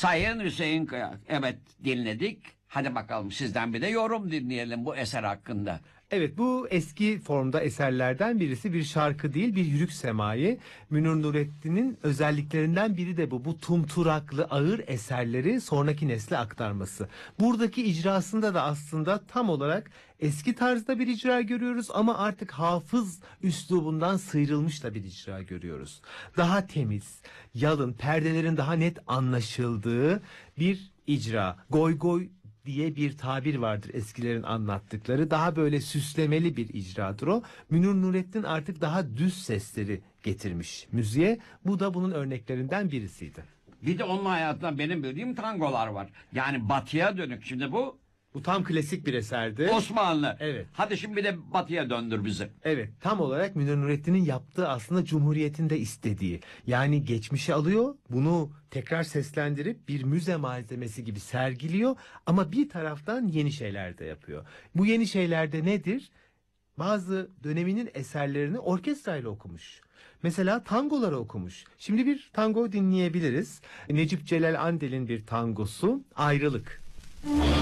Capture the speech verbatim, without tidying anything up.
Sayın Hüseyin Kaya. Evet, dinledik. Hadi bakalım sizden bir de yorum dinleyelim bu eser hakkında. Evet, bu eski formda eserlerden birisi, bir şarkı değil, bir yürük semayi. Münir Nurettin'in özelliklerinden biri de bu. Bu tumturaklı ağır eserleri sonraki nesle aktarması. Buradaki icrasında da aslında tam olarak eski tarzda bir icra görüyoruz ama artık hafız üslubundan sıyrılmış da bir icra görüyoruz. Daha temiz, yalın, perdelerin daha net anlaşıldığı bir icra. Goy goy diye bir tabir vardır eskilerin anlattıkları. Daha böyle süslemeli bir icradır o. Münir Nurettin artık daha düz sesleri getirmiş müziğe. Bu da bunun örneklerinden birisiydi. Bir de onun hayatından benim bildiğim tangolar var. Yani batıya dönük. Şimdi bu Bu tam klasik bir eserdi. Osmanlı. Evet. Hadi şimdi bir de batıya döndür bizi. Evet, tam olarak Münir Nurettin'in yaptığı aslında Cumhuriyet'in de istediği. Yani geçmişi alıyor, bunu tekrar seslendirip bir müze malzemesi gibi sergiliyor ama bir taraftan yeni şeyler de yapıyor. Bu yeni şeyler de nedir? Bazı döneminin eserlerini orkestrayla okumuş. Mesela tangoları okumuş. Şimdi bir tango dinleyebiliriz. Necip Celal Andel'in bir tangosu, Ayrılık.